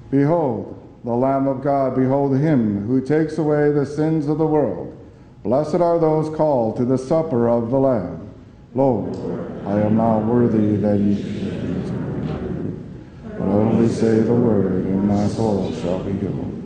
Behold, the Lamb of God, behold him who takes away the sins of the world. Blessed are those called to the supper of the Lamb. Lo, I am not worthy that ye should use me, but only say the word, and my soul shall be healed.